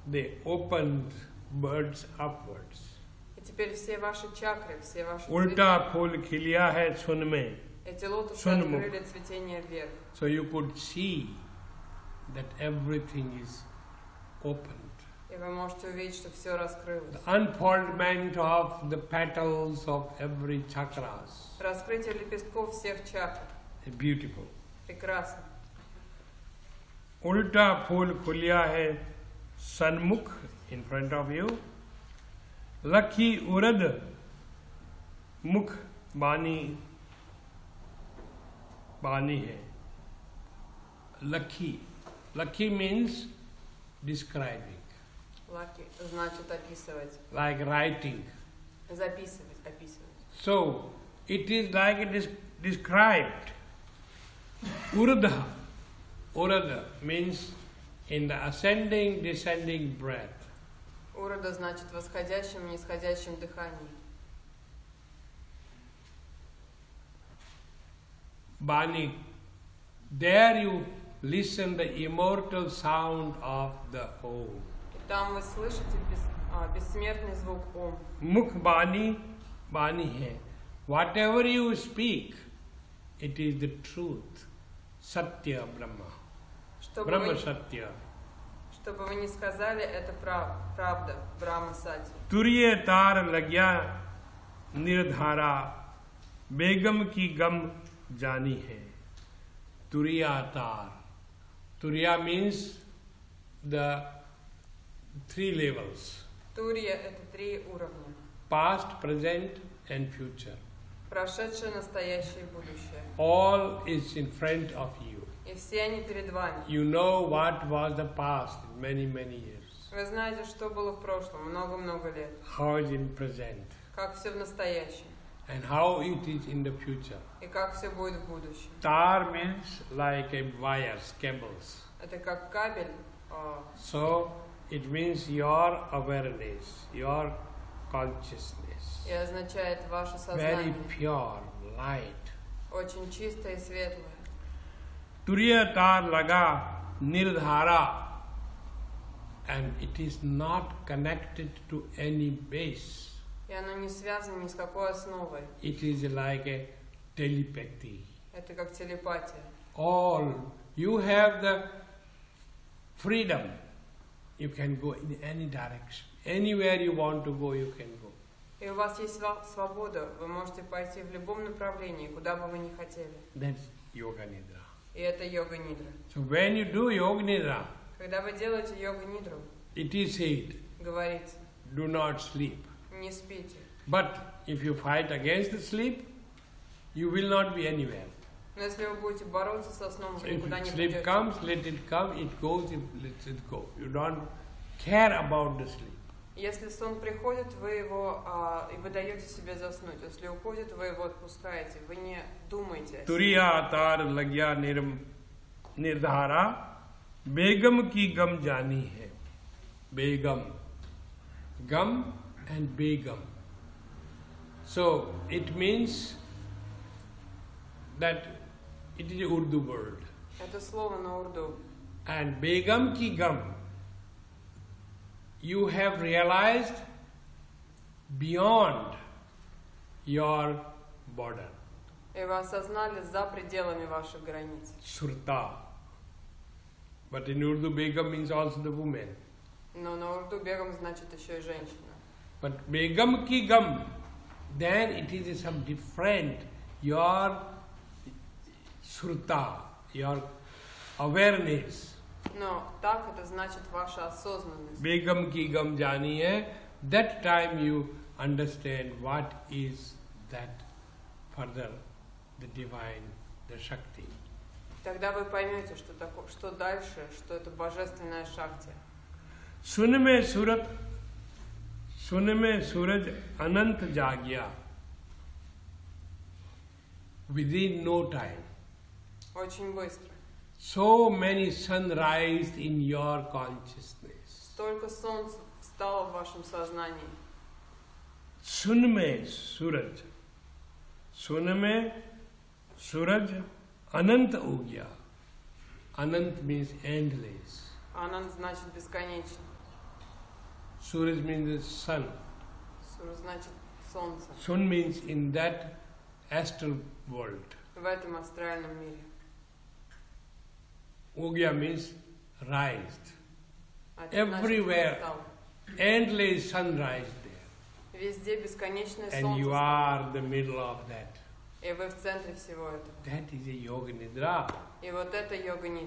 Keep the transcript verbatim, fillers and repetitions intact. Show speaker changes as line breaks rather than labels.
they opened birds upwards.
И теперь все ваши чакры, все ваши
Ulta phul khiliya hai sun mein.
эти лотосы
Sunmukh.
открыли цветение вверх.
So you could see that everything is opened.
И вы можете увидеть, что все раскрылось.
The unfoldment of the petals of every chakras
Раскрытие лепестков всех чакр.
is beautiful.
Прекрасно.
Ulta phul khulya hai sanmukh in front of you. Lakhi urad mukh bani bani hai. Lakhi. Lakhi means describing,
Лаки значит описывать.
like writing.
Записывать, описывать.
So it is like it is described. Urada. Urada means in the ascending, descending breath.
Урада значит в восходящем и нисходящем дыхании.
Bani. There you listen the immortal sound of the Om.
И там вы слышите бес, а, бессмертный звук Ом.
Mukh bani, bani hai. Whatever you speak, it is the truth. Satya Brahma.
Что бы
Brahma
вы,
Satya.
что бы вы ни сказали, это прав, правда, Брахма Сати.
तुरिये तार लग्या निर्धारा बेगम की गम जानी है. Turiya tar. Turiya means the three levels:
Турия — это три уровня.
past, present, and future.
Прошедшее, настоящее и будущее.
All is in front of you.
И все они перед вами.
You know what was the past in many, many years.
Вы знаете, что было в прошлом, много-много лет.
How is in present.
Как все в настоящем.
And how it is in the future.
И как все будет в будущем.
Tar means like a wires, cables.
Это как кабель. а,
So it means your awareness, your consciousness.
И означает ваше
Very
сознание.
pure, light.
Очень чистое и светлое.
Turiya tar laga nirdhara. And it is not connected to any base.
И оно не связано ни с какой основой.
It is like a telepathy.
Это как телепатия.
All, you have the freedom. You can go in any direction. Anywhere you want to go, you can go.
И у вас есть сва- свобода. Вы можете пойти в любом направлении, куда бы вы ни хотели.
That's Yoga Nidra.
И это йога нидра.
So when you do Yoga Nidra,
Когда вы делаете йога нидру,
it is said,
говорится,
do not sleep.
не спите.
But if you fight against the sleep, you will not be anywhere.
Но если вы будете бороться со сном,
So
вы
if
никуда не
sleep
придете.
comes, let it come, it goes, it, let it go. You don't care about the sleep.
Если сон приходит, вы его а, и вы даете себе заснуть. Если уходит, вы его отпускаете. Вы не думаете о себе.
तुरिया तार लग्या निर्म निर्धारा बेगम की गम जानी है. Begum. Gum and begum. So it means that it is a Urdu word.
Это слово на урду.
And begum ki gum, you have realized beyond your border.
И вы осознали за пределами ваших границ.
Surta. But in Urdu, begum means also the woman.
Но на урду бегом значит еще и женщина.
But begum ki gum, then it is some different. Your surta, your awareness.
Но так это значит ваша осознанность.
Begum ki gum jani hai. That time you understand what is that further, the divine, the Shakti.
Тогда вы поймете, что, тако, что дальше, что это божественная шакти.
सुन में सूरत सुन में सूरज अनंत जागिया. Within no time.
Очень быстро.
So many sunrise in your consciousness.
Столько солнца встало в вашем сознании.
सुन में सूरज सुन में सूरज अनंत हो गया. Anant means endless.
Ананд значит бесконечно.
Suraj means the sun.
Сур значит солнце.
Sun means in that astral world.
В этом астральном мире.
Ugya means rised.
А это значит
Everywhere.
встал.
Endless sunrise there.
Везде бесконечное
And you
солнце.
are the middle of that.
И вы в центре всего этого.
That is a yoga nidra.
И вот это йога нидра.